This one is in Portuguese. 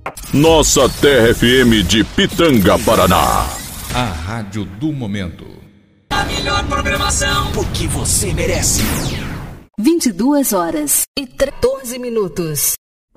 Nossa Terra FM de Pitanga, Paraná. A rádio do momento. A melhor programação, porque você merece. 22 horas e 14 minutos.